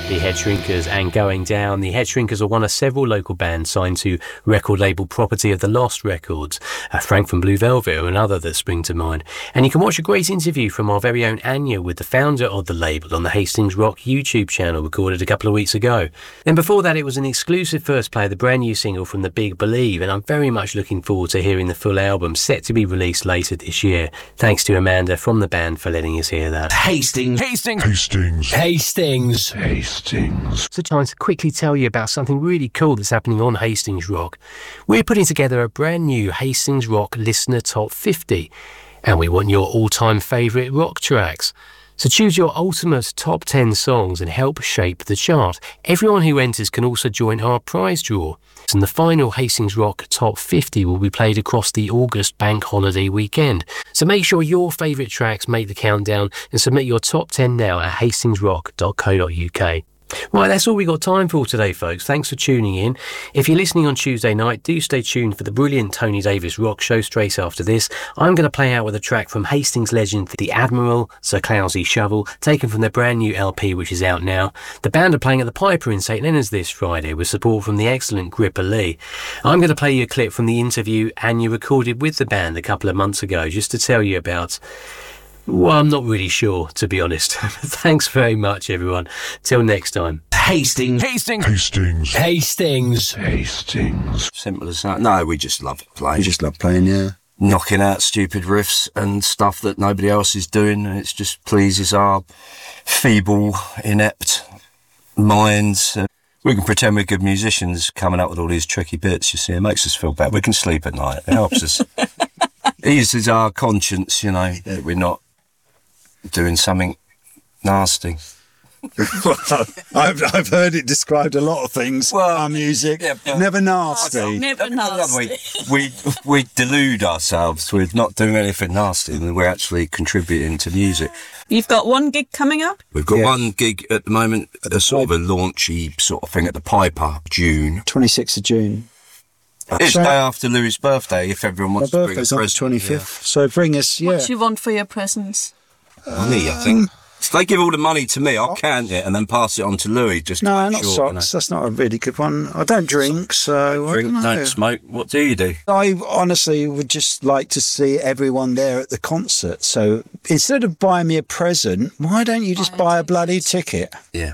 The Head Shrinkers and Going Down. The Head Shrinkers are one of several local bands signed to record label property of the Lost Records. Frank from Blue Velvet are another that spring to mind. And you can watch a great interview from our very own Anya with the founder of the label on the Hastings Rock YouTube channel, recorded a couple of weeks ago. Then before that, it was an exclusive first play of the brand new single from The Big Believe, and I'm very much looking forward to hearing the full album, set to be released later this year. Thanks to Amanda from the band for letting us hear that. Hastings. So time to quickly tell you about something really cool that's happening on Hastings Rock. We're putting together a brand new Hastings Rock Listener Top 50, and we want your all-time favourite rock tracks. So choose your ultimate top 10 songs and help shape the chart. Everyone who enters can also join our prize draw. And the final Hastings Rock Top 50 will be played across the August bank holiday weekend. So make sure your favourite tracks make the countdown and submit your top 10 now at hastingsrock.co.uk. Right, that's all we got time for today, folks. Thanks for tuning in. If you're listening on Tuesday night, do stay tuned for the brilliant Tony Davis Rock Show straight after this. I'm going to play out with a track from Hastings legend The Admiral, Sir Clousey Shovel, taken from their brand new LP, which is out now. The band are playing at the Piper in St Leonard's this Friday with support from the excellent Gripper Lee. I'm going to play you a clip from the interview Anya recorded with the band a couple of months ago, just to tell you about... Well, I'm not really sure, to be honest. Thanks very much, everyone. Till next time. Hastings. Simple as that. No, we just love playing. You just love playing, yeah. Knocking out stupid riffs and stuff that nobody else is doing, and it just pleases our feeble, inept minds. We can pretend we're good musicians coming up with all these tricky bits, you see. It makes us feel better. We can sleep at night. It helps us. It eases our conscience, you know, that we're not doing something nasty. I've heard it described a lot of things. Well, our music, never nasty. Never nasty. We delude ourselves with not doing anything nasty, and we're actually contributing to music. You've got one gig coming up? We've got one gig at the moment, a sort of a launchy sort of thing at the Piper, June. 26th of June. It's the day after Louis' birthday, if everyone wants to bring a present. My birthday's on the 25th, so bring us, What do you want for your presents? Money, I think. If they give all the money to me, I'll count it and then pass it on to Louis. Just no, not socks. That's not a really good one. I don't drink, so don't smoke. What do you do? I honestly would just like to see everyone there at the concert. So instead of buying me a present, why don't you just buy a bloody ticket? Yeah.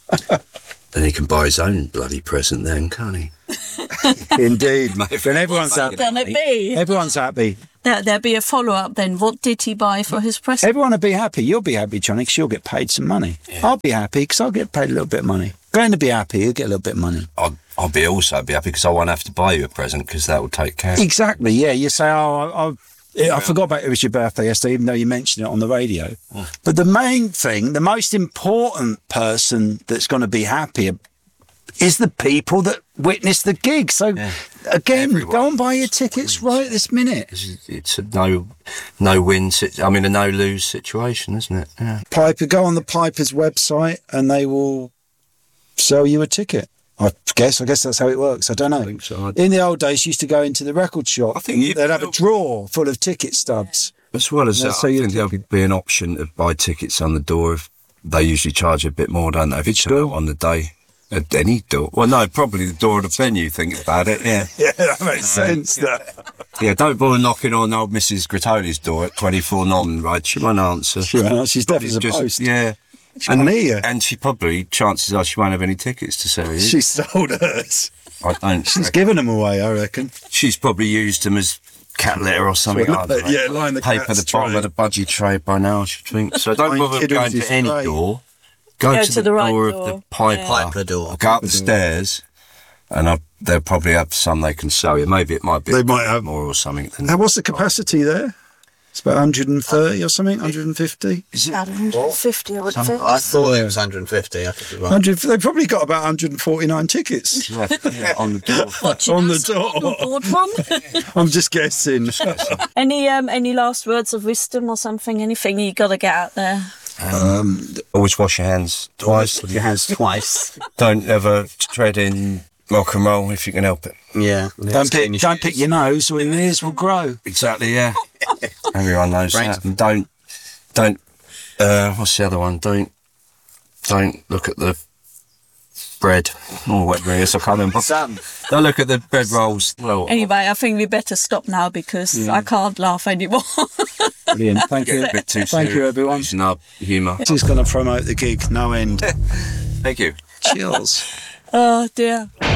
Then he can buy his own bloody present then, can't he? Indeed. Then everyone's happy. Then it be. Everyone's happy. There'll be a follow-up then. What did he buy for his present? Everyone will be happy. You'll be happy, Johnny, because you'll get paid some money. Yeah. I'll be happy because I'll get paid a little bit of money. Going to be happy, you'll get a little bit of money. I'll also be happy because I won't have to buy you a present because that will take care. Exactly, yeah. You say, I forgot about it was your birthday yesterday, even though you mentioned it on the radio. Yeah. But the main thing, the most important person that's going to be happy is the people that witness the gig. So, again, go and buy your tickets right this minute. It's a no-win, a no-lose situation, isn't it? Yeah. Piper, go on the Piper's website and they will sell you a ticket. I guess that's how it works. I don't know. I think so. In the old days, you used to go into the record shop. I think they'd have a drawer full of ticket stubs. As well as that, I think there'll be an option to buy tickets on the door. If they usually charge a bit more, don't they? If it's on the day. At any door. Well, no, probably the door of the venue, think about it, yeah. Yeah, that makes sense. Yeah, don't bother knocking on old Mrs. Gratoli's door at 24 Norman, right? She won't answer. She's deaf as a post. Yeah. And she probably, chances are, she won't have any tickets to sell you. She sold hers. I don't. She's given them away, I reckon. She's probably used them as cat litter or something like that. Yeah, line the paper at the bottom of the budgie tray by now, I should think. So don't bother going to any door. Go to the right door of the Piper door. Go up the stairs, and they'll probably have some they can sell you. Maybe it might be. They might have more or something. Now, what's the capacity there? It's about 130 or something. 150. Is it 150? I would think. I thought it was 150. I could be wrong. They've probably got about 149 tickets on the door. On the door. I'm just guessing. Any last words of wisdom or something? Anything you got to get out there? Always wash your hands twice. Wash your hands twice. Don't ever tread in rock and roll if you can help it. Yeah. Don't pick your nose or your ears will grow. Exactly, yeah. Everyone knows that. And don't what's the other one? Don't look at the bread or whatever it is. I can't remember. Don't look at the bread rolls. Well, Anyway, I think we better stop now because I can't laugh anymore. Brilliant. Thank you. a bit too Thank you, everyone. Using our humour. This is going to promote the gig, no end. Thank you. Chills. Oh dear.